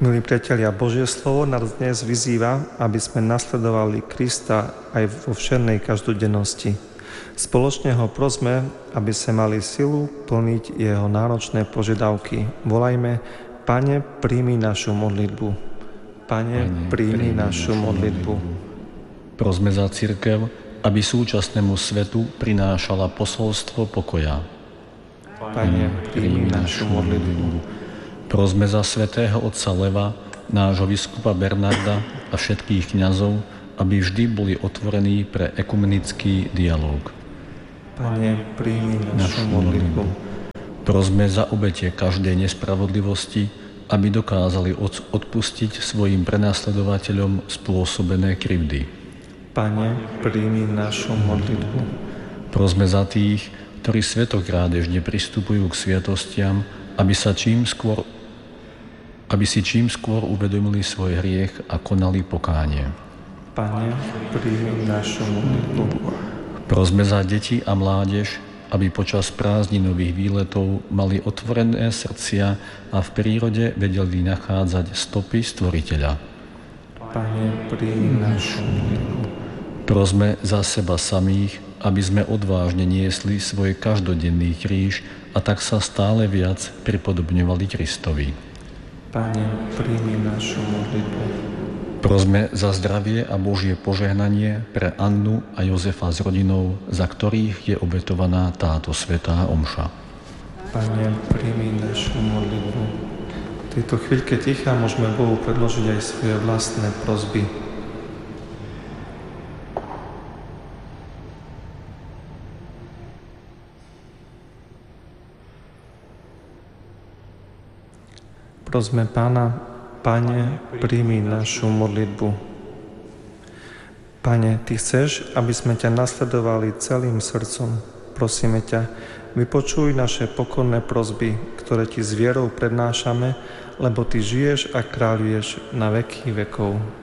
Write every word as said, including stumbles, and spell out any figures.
Milí priatelia, Božie slovo nás dnes vyzýva, aby sme nasledovali Krista aj vo všednej každodennosti. Spoločne ho prosme, aby sme mali silu plniť jeho náročné požiadavky. Volajme: Pane, príjmi našu modlitbu. Pane, príjmi našu modlitbu. Prosme za cirkev, aby súčasnému svetu prinášala posolstvo pokoja. Pane, príjmi našu modlitbu. Prosme za svätého otca Leva, nášho biskupa Bernarda a všetkých kňazov, aby vždy boli otvorení pre ekumenický dialóg. Pane, príjmi našu modlitbu. Prosme za obete každej nespravodlivosti, aby dokázali odpustiť svojim prenasledovateľom spôsobené krivdy. Pane, príjmi našu modlitbu. Prosme za tých, ktorí svätokrádežne pristupujú k sviatostiam, aby sa čím skôr aby si čím skôr uvedomili svoj hriech a konali pokánie. Pane, príjmi našu modlitbu. Prosme za deti a mládež, aby počas prázdninových výletov mali otvorené srdcia a v prírode vedeli nachádzať stopy Stvoriteľa. Pane, príjmi našu modlitbu. Prosme za seba samých, aby sme odvážne niesli svoj každodenný kríž a tak sa stále viac pripodobňovali Kristovi. Pane, príjmi našu modlitbu. Prosme za zdravie a Božie požehnanie pre Annu a Jozefa s rodinou, za ktorých je obetovaná táto svätá omša. Pane, príjmi našu modlitbu. V tejto chvíľke ticha môžeme Bohu predložiť aj svoje vlastné prosby. Prosme Pána: Pane, príjmi našu modlitbu. Pane, Ty chceš, aby sme ťa nasledovali celým srdcom. Prosíme ťa, vypočuj naše pokorné prosby, ktoré Ti s vierou prednášame, lebo Ty žiješ a kráľuješ na veky vekov.